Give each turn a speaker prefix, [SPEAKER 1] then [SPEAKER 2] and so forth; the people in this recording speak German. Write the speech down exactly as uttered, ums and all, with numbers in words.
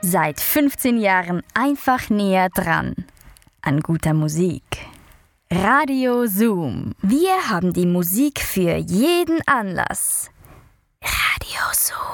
[SPEAKER 1] Seit fünfzehn Jahren einfach näher dran an guter Musik. Radio Zoom. Wir haben die Musik für jeden Anlass. Radio Zoom.